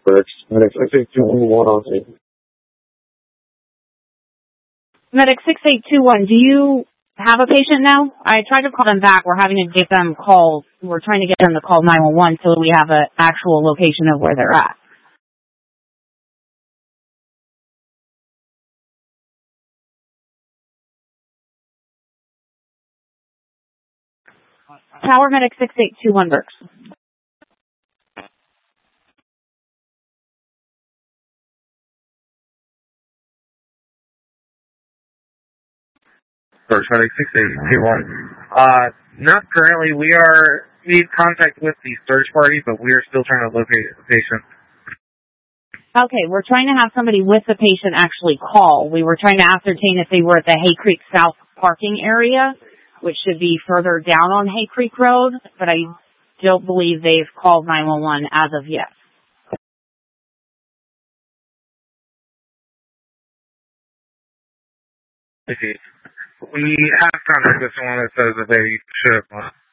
Berks. Medic 6821 on scene. Medic 6821, do you have a patient now? I tried to call them back. We're having to get them called. We're trying to get them to call 911 so we have an actual location of where they're at. Tower Medic 6821 Berks. Berks Medic 6821. Not currently. We need contact with the search party, but we are still trying to locate the patient. Okay, we're trying to have somebody with the patient actually call. We were trying to ascertain if they were at the Hay Creek South parking area, which should be further down on Hay Creek Road, but I don't believe they've called 911 as of yet. We have contact with someone that says that they should have.